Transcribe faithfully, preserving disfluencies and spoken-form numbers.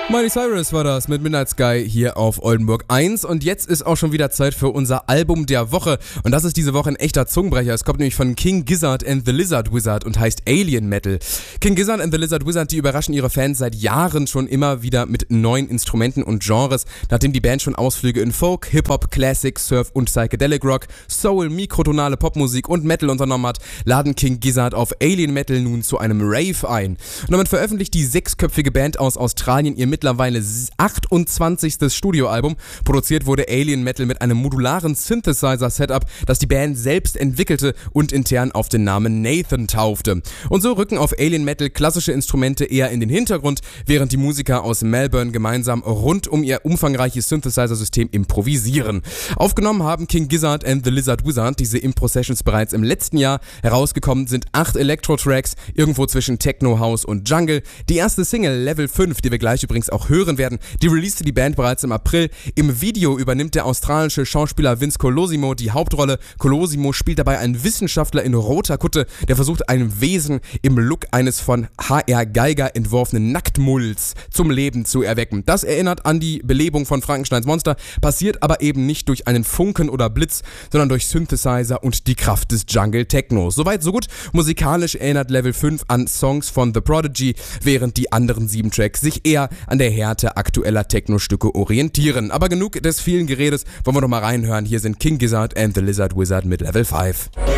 Miley Cyrus war das mit Midnight Sky hier auf Oldenburg eins und jetzt ist auch schon wieder Zeit für unser Album der Woche und das ist diese Woche ein echter Zungenbrecher. Es kommt nämlich von King Gizzard and the Lizard Wizard und heißt Alien Metal. King Gizzard and the Lizard Wizard, die überraschen ihre Fans seit Jahren schon immer wieder mit neuen Instrumenten und Genres, nachdem die Band schon Ausflüge in Folk, Hip-Hop, Classic, Surf und Psychedelic Rock, Soul, mikrotonale Popmusik und Metal unternommen hat, laden King Gizzard auf Alien Metal nun zu einem Rave ein. Und damit veröffentlicht die sechsköpfige Band aus Australien ihr mittlerweile achtundzwanzigstes Studioalbum. Produziert wurde Alien Metal mit einem modularen Synthesizer-Setup, das die Band selbst entwickelte und intern auf den Namen Nathan taufte. Und so rücken auf Alien Metal klassische Instrumente eher in den Hintergrund, während die Musiker aus Melbourne gemeinsam rund um ihr umfangreiches Synthesizer-System improvisieren. Aufgenommen haben King Gizzard and the Lizard Wizard diese Impro-Sessions bereits im letzten Jahr. Herausgekommen sind acht Elektro-Tracks, irgendwo zwischen Techno, House und Jungle. Die erste Single, Level fünf, die wir gleich übrigens auch hören werden, die releaste die Band bereits im April. Im Video übernimmt der australische Schauspieler Vince Colosimo die Hauptrolle. Colosimo spielt dabei einen Wissenschaftler in roter Kutte, der versucht, ein Wesen im Look eines von H R. Geiger entworfenen Nacktmulls zum Leben zu erwecken. Das erinnert an die Belebung von Frankensteins Monster, passiert aber eben nicht durch einen Funken oder Blitz, sondern durch Synthesizer und die Kraft des Jungle Technos. Soweit so gut. Musikalisch erinnert Level fünf an Songs von The Prodigy, während die anderen sieben Tracks sich eher an der Härte aktueller Techno-Stücke orientieren. Aber genug des vielen Geredes, wollen wir doch mal reinhören. Hier sind King Gizzard and the Lizard Wizard mit Level fünf.